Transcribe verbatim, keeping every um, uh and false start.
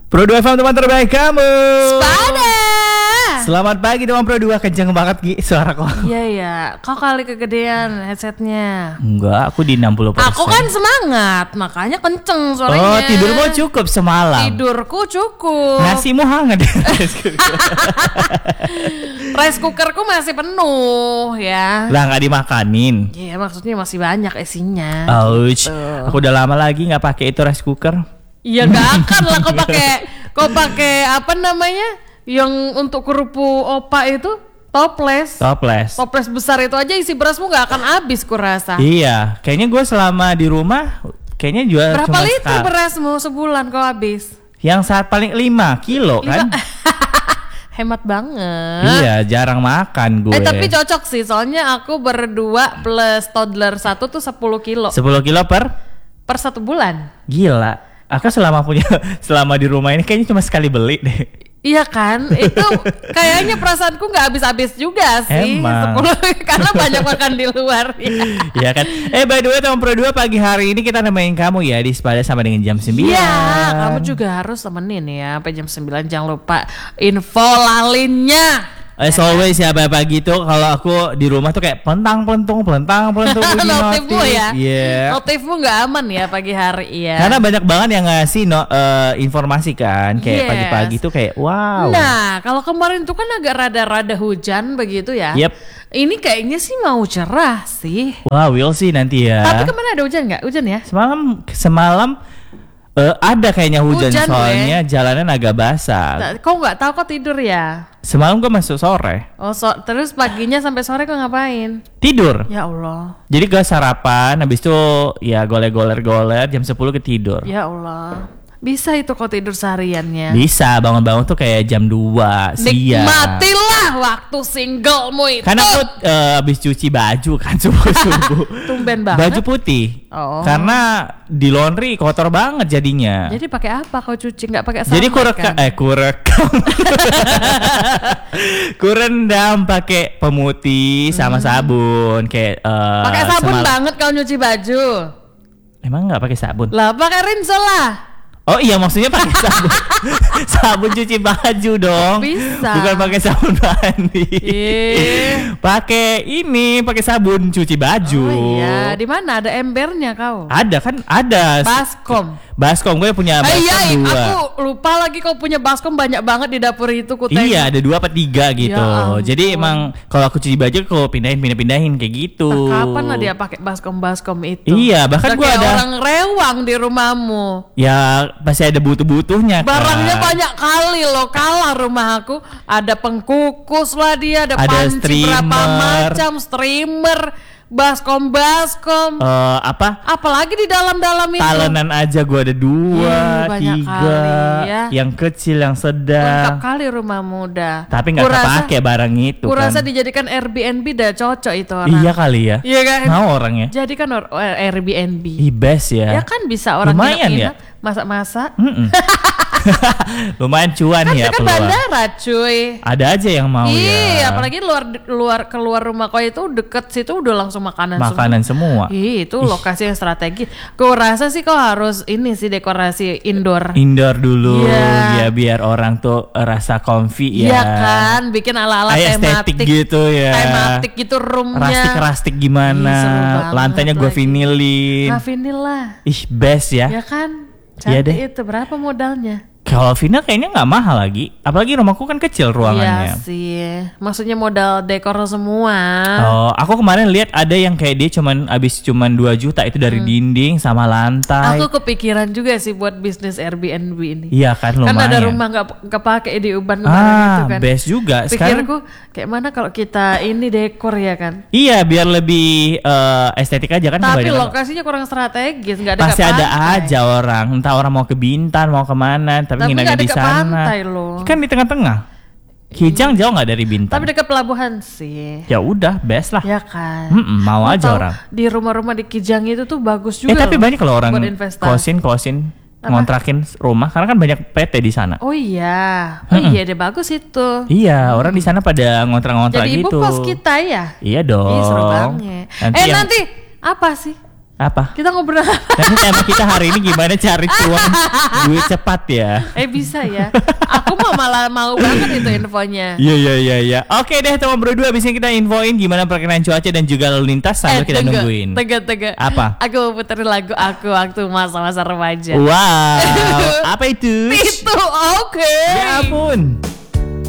Pro dua F M teman terbaik kamu. Spada. Selamat pagi teman Pro dua, kenceng banget Gi suara kok. Iya ya, kau kali kegedean headsetnya. Enggak, aku di enam puluh persen. Aku kan semangat, makanya kenceng suaranya. Oh, tidurmu cukup semalam. Tidurku cukup. Nasimu hangat. Rice cookerku masih penuh ya. Lah nggak dimakanin. Iya, maksudnya masih banyak isinya. Ouch. Aku udah lama lagi nggak pakai itu rice cooker. Iya gak akan lah kau pakai kau pakai apa namanya yang untuk kerupuk opa itu toples. Toples. Toples besar itu aja isi berasmu gak akan habis kurasa. Iya, kayaknya gue selama di rumah kayaknya juga berapa cuma liter sekal- berasmu sebulan kau habis? Yang saat paling lima kilo kan? Lima- Hemat banget. Iya, jarang makan gue. Eh tapi cocok sih, soalnya aku berdua plus toddler satu tuh sepuluh kilo sepuluh kilo per per satu bulan. Gila. Aku selama punya selama di rumah ini kayaknya cuma sekali beli deh. Iya kan, itu kayaknya perasaanku nggak habis-habis juga sih. Emang. sepuluh karena banyak makan di luar. Ya. Iya kan. Eh by the way teman Pro dua, pagi hari ini kita nemenin kamu ya di Spada sama dengan jam sembilan. Iya, kamu juga harus temenin ya sampai jam sembilan. Jangan lupa info lalinnya. As always ya pagi itu kalau aku di rumah tuh kayak pelentang pelentung pelentang pelentung uji Notifmu notif. ya. Iya. Notifmu nggak aman ya pagi hari ya. Karena banyak banget yang ngasih no, uh, informasi kan kayak Yes. pagi-pagi tuh kayak wow. Nah, kalau kemarin tuh kan agak rada-rada hujan begitu ya. Yep. Ini kayaknya sih mau cerah sih. Wah, will sih nanti ya. Tapi kemana ada hujan nggak? Hujan ya? Semalam semalam uh, ada kayaknya hujan, Hujan, soalnya jalanan agak basah. Nah, kau nggak tahu kok tidur ya? Semalam gue masuk sore. Oh, so, terus paginya sampai sore kau ngapain? Tidur. Ya Allah. Jadi gue sarapan, habis itu ya goler-goler-goler, jam sepuluh ketidur. Ya Allah. Bisa itu kau tidur sehariannya? Bisa, bangun-bangun tuh kayak jam dua siang. Nikmatilah waktu singlemu itu. Karena aku uh, habis cuci baju kan subuh-subuh. Tumben banget. Baju putih. Oh. Karena di laundry kotor banget jadinya. Jadi pakai apa kau cuci? Nggak pakai sabun? Jadi kurekam, kan? eh kurekam, kurendam pakai pemutih sama sabun kayak. Uh, Pakai sabun semal- banget kau nyuci baju. Emang nggak pakai sabun? Lah pakai rinso lah. Oh iya, maksudnya pakai sabun, sabun cuci baju dong. Bisa. Bukan pakai sabun mandi. Ih. Pakai ini, pakai sabun cuci baju. Oh iya, di mana ada embernya kau? Ada kan? Ada. Baskom. Baskom gue punya Eh, baskom iya, dua. aku lupa lagi kau punya baskom banyak banget di dapur itu ku tengok. Iya, ada dua apa tiga gitu. Ya ampun. Jadi emang kalau aku cuci baju aku pindahin pindah pindahin kayak gitu. Nah, kapan lah dia pakai baskom baskom itu? Iya, bahkan Udah gua kayak ada- orang rewang di rumahmu. Ya pasti ada butuh-butuhnya kan. Barangnya banyak kali loh, kalah rumah aku. Ada pengkukus lah dia, ada, Ada panci berapa streamer. macam, streamer, baskom baskom. Eh, apa? Apalagi di dalam-dalam itu. Talenan aja gua ada dua, Ih, banyak tiga, kali ya. yang kecil, yang Lengkap sedang. kali rumah muda. Tapi nggak kepake barang itu Kurasa kan. dijadikan Airbnb dah cocok itu orang. Iya kali ya. Iya kan? Mau orangnya. Jadi kan or- Airbnb. Ih, best ya. Ya kan bisa orang Lumayan nginep-nginep, masak-masak. Mm-mm. Lumayan cuan Kan ya dekat peluang. bandara cuy. Ada aja yang mau Ih, ya. apalagi luar luar keluar rumah kau itu deket situ udah langsung makanan, Makanan semua. semua. Ih, itu lokasi yang strategis. Kau rasa sih kau harus ini sih dekorasi indoor. Indoor dulu Iya. ya biar orang tuh eh, rasa comfy ya. Iya kan, bikin ala-ala Kayak tematik estetik gitu ya. Tematik gitu roomnya. Rastik-rastik gimana. Ih, seru banget Lantainya gue lagi. vinilin. Nah, vinil lah. Ih, best ya. Ya kan? Iya Cantik deh. itu berapa modalnya? Kalau vinyl kayaknya nggak mahal lagi. Apalagi rumahku kan kecil ruangannya. Iya sih. Maksudnya modal dekor semua. Oh, aku kemarin lihat ada yang kayak dia cuman abis cuman dua juta itu dari dinding sama lantai. Aku kepikiran juga sih buat bisnis Airbnb ini. Iya kan Kan lumayan. ada rumah nggak kepake di Uban kemarin Ah, itu kan. best juga. Sekarang Pikirku kayak mana kalau kita ini dekor ya kan. iya biar lebih eh, estetik aja kan. Tapi kebanyakan- lokasinya kurang strategis, nggak ada pasti ada aja orang, entah orang mau ke Bintan mau kemana, tapi, Tapi nginangnya nggak di dekat sana. pantai loh. Kan di tengah-tengah. Kijang jauh nggak dari Bintan? Tapi dekat pelabuhan sih. Ya udah, best lah. Ya kan. Mm-mm, mau Lo aja tau, orang. Di rumah-rumah di Kijang itu tuh bagus Eh juga. tapi loh banyak kalau orang buat investasi. kosin kosin Apa? ngontrakin rumah karena kan banyak P T di sana. Oh iya, oh Mm-mm. iya deh bagus itu. Iya, orang di sana pada ngontrak-ngontrak Jadi ibu gitu. kos kita ya. Iya dong. Ih, seru banget. Nanti eh yang- nanti apa sih? Apa? Kita ngobrol apa? Tapi tema kita hari ini gimana cari cuan duit cepat ya? Eh bisa ya. Aku mah malah mau banget itu infonya. Iya iya iya iya. Oke deh teman berdua, abis ini kita infoin gimana perkembangan cuaca dan juga lalu lintas sambil eh, kita tengah, nungguin. Tengah tengah. Apa? Aku mau puterin lagu aku waktu masa-masa remaja. Wow. Apa itu? Itu oke. Ya ampun.